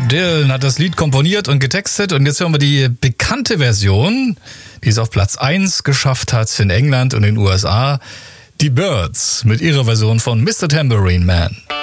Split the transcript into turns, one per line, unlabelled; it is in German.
Dylan hat das Lied komponiert und getextet und jetzt hören wir die bekannte Version, die es auf Platz 1 geschafft hat in England und in den USA. Die Byrds mit ihrer Version von Mr. Tambourine Man.